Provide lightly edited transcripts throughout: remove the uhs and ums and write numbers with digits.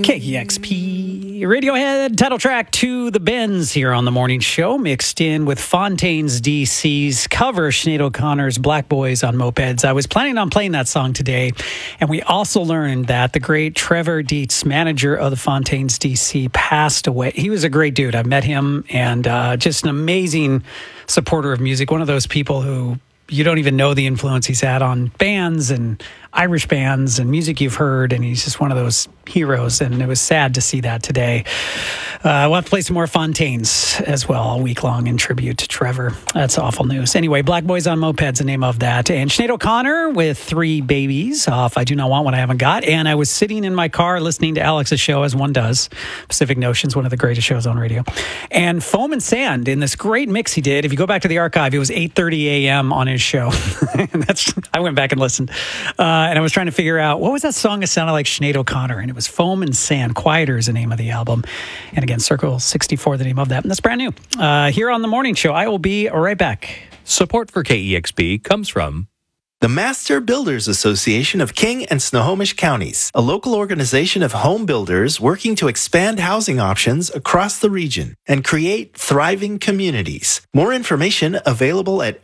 KEXP Radiohead title track To the Bends here on the morning show, mixed in with Fontaines DC's cover Sinead O'Connor's Black Boys on Mopeds. I was planning on playing that song today, and we also learned that the great Trevor Dietz, manager of the Fontaines DC, passed away. He was a great dude. I've met him, and just an amazing supporter of music. One of those people who you don't even know the influence he's had on bands and Irish bands and music you've heard, and he's just one of those heroes, and it was sad to see that today. We'll have to play some more Fontaines as well all week long in tribute to Trevor. That's awful news. Anyway, Black Boys on Mopeds, the name of that. And Sinead O'Connor with 3 babies off I Do Not Want What I Haven't Got. And I was sitting in my car listening to Alex's show, as one does. Pacific Notion's one of the greatest shows on radio. And Foam and Sand in this great mix he did. If you go back to the archive, it was 8:30 a.m. on his show. And I went back and listened. And I was trying to figure out, what was that song that sounded like Sinead O'Connor? And it was Foam and Sand. Quieter is the name of the album. And again, Circle 64, the name of that. And that's brand new. Here on the morning show, I will be right back. Support for KEXP comes from the Master Builders Association of King and Snohomish Counties, a local organization of home builders working to expand housing options across the region and create thriving communities. More information available at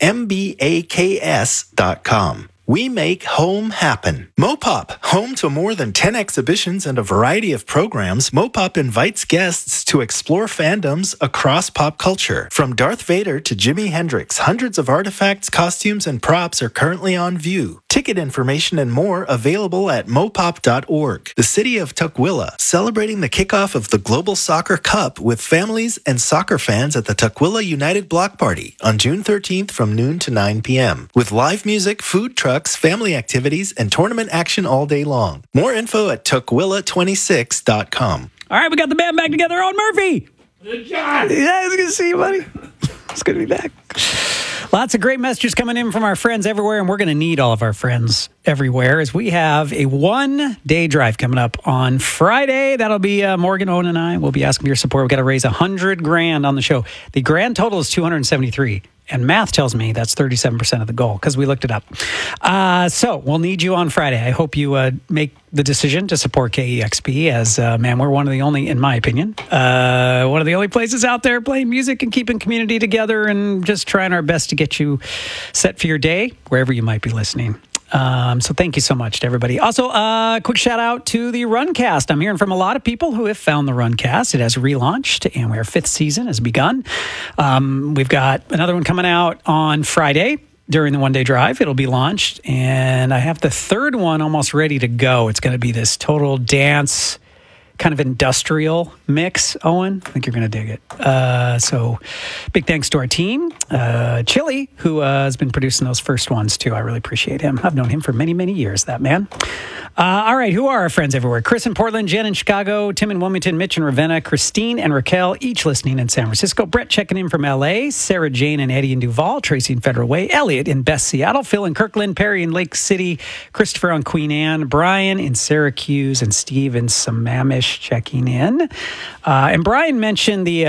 mbaks.com. We make home happen. Mopop, home to more than 10 exhibitions and a variety of programs, Mopop invites guests to explore fandoms across pop culture. From Darth Vader to Jimi Hendrix, hundreds of artifacts, costumes, and props are currently on view. Ticket information and more available at mopop.org. The city of Tukwila, celebrating the kickoff of the Global Soccer Cup with families and soccer fans at the Tukwila United Block Party on June 13th from noon to 9 p.m. with live music, food trucks, family activities, and tournament action all day long. More info at tukwila26.com. All right, we got the band back together. Owen Murphy. Good job. Yeah, it's good to see you, buddy. It's good to be back. Lots of great messages coming in from our friends everywhere, and we're going to need all of our friends everywhere as we have a one-day drive coming up on Friday. That'll be Morgan, Owen, and I. We'll be asking for your support. We've got to raise $100,000 on the show. The grand total is $273,000. And math tells me that's 37% of the goal because we looked it up. So we'll need you on Friday. I hope you make the decision to support KEXP as, man, we're one of the only, in my opinion, one of the only places out there playing music and keeping community together and just trying our best to get you set for your day wherever you might be listening. So thank you so much to everybody. Also, quick shout out to the Runcast. I'm hearing from a lot of people who have found the Runcast. It has relaunched, and our 5th season has begun. We've got another one coming out on Friday during the one-day drive. It'll be launched, and I have the 3rd one almost ready to go. It's going to be this total dance, kind of industrial mix, Owen. I think you're going to dig it. So big thanks to our team. Chili, who has been producing those first ones, too. I really appreciate him. I've known him for many, many years, that man. All right, who are our friends everywhere? Chris in Portland, Jen in Chicago, Tim in Wilmington, Mitch in Ravenna, Christine and Raquel, each listening in San Francisco, Brett checking in from L.A., Sarah Jane and Eddie in Duval, Tracy in Federal Way, Elliot in Best Seattle, Phil in Kirkland, Perry in Lake City, Christopher on Queen Anne, Brian in Syracuse, and Steve in Sammamish checking in. And Brian mentioned the...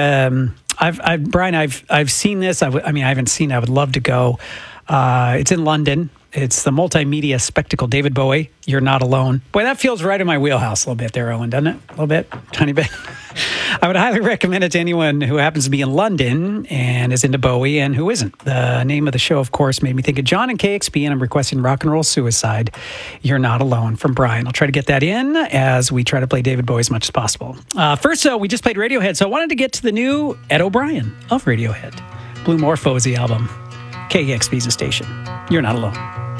I've seen this. I haven't seen it. I would love to go. It's in London. It's the multimedia spectacle. David Bowie, You're Not Alone. Boy, that feels right in my wheelhouse a little bit there, Owen, doesn't it? A little bit? Tiny bit. I would highly recommend it to anyone who happens to be in London and is into Bowie and who isn't. The name of the show, of course, made me think of John and KXP, and I'm requesting Rock and Roll Suicide, You're Not Alone from Brian. I'll try to get that in as we try to play David Bowie as much as possible. First, we just played Radiohead, so I wanted to get to the new Ed O'Brien of Radiohead. Blue Morpho is the album. KEXP is the station. You're Not Alone.